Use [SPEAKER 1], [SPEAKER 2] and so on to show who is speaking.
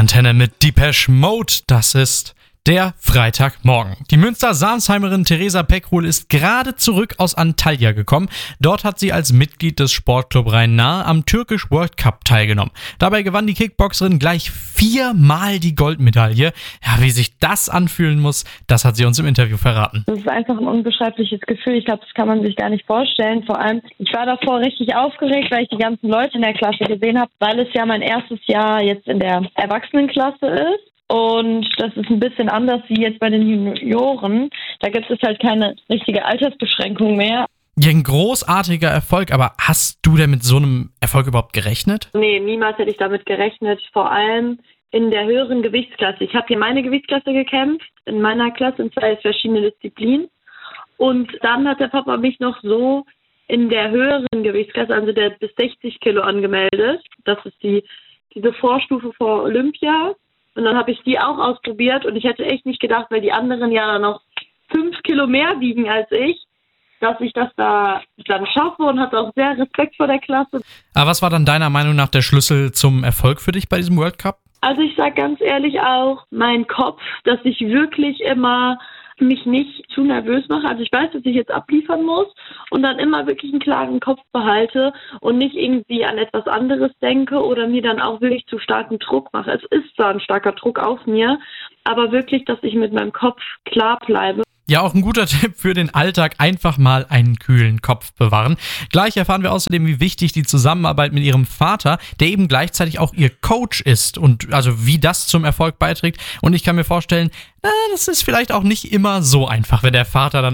[SPEAKER 1] Antenne mit Depeche Mode. Das ist der Freitagmorgen. Die Münster-Sarnsheimerin Theresa Peckrul ist gerade zurück aus Antalya gekommen. Dort hat sie als Mitglied des Sportclub Rhein-Nahe am Türkisch World Cup teilgenommen. Dabei gewann die Kickboxerin gleich 4-mal die Goldmedaille. Ja, wie sich das anfühlen muss, das hat sie uns im Interview verraten.
[SPEAKER 2] Das ist einfach ein unbeschreibliches Gefühl. Ich glaube, das kann man sich gar nicht vorstellen. Vor allem, ich war davor richtig aufgeregt, weil ich die ganzen Leute in der Klasse gesehen habe, weil es ja mein erstes Jahr jetzt in der Erwachsenenklasse ist. Und das ist ein bisschen anders wie jetzt bei den Junioren. Da gibt es halt keine richtige Altersbeschränkung mehr.
[SPEAKER 1] Ja, ein großartiger Erfolg, aber hast du denn mit so einem Erfolg überhaupt gerechnet?
[SPEAKER 2] Nee, niemals hätte ich damit gerechnet. Vor allem in der höheren Gewichtsklasse. Ich habe hier meine Gewichtsklasse gekämpft, in meiner Klasse in 2 verschiedene Disziplinen. Und dann hat der Papa mich noch so in der höheren Gewichtsklasse, also der bis 60 Kilo angemeldet. Das ist diese Vorstufe vor Olympia. Und dann habe ich die auch ausprobiert und ich hätte echt nicht gedacht, weil die anderen ja noch 5 Kilo mehr wiegen als ich, dass ich das da dann schaffe und hatte auch sehr Respekt vor der Klasse.
[SPEAKER 1] Aber was war dann deiner Meinung nach der Schlüssel zum Erfolg für dich bei diesem World Cup?
[SPEAKER 2] Also ich sage ganz ehrlich auch, mein Kopf, dass ich wirklich immer mich nicht zu nervös mache. Also ich weiß, dass ich jetzt abliefern muss und dann immer wirklich einen klaren Kopf behalte und nicht irgendwie an etwas anderes denke oder mir dann auch wirklich zu starken Druck mache. Es ist zwar ein starker Druck auf mir, aber wirklich, dass ich mit meinem Kopf klar bleibe.
[SPEAKER 1] Ja, auch ein guter Tipp für den Alltag, einfach mal einen kühlen Kopf bewahren. Gleich erfahren wir außerdem, wie wichtig die Zusammenarbeit mit ihrem Vater, der eben gleichzeitig auch ihr Coach ist und also wie das zum Erfolg beiträgt. Und ich kann mir vorstellen, das ist vielleicht auch nicht immer so einfach, wenn der Vater dann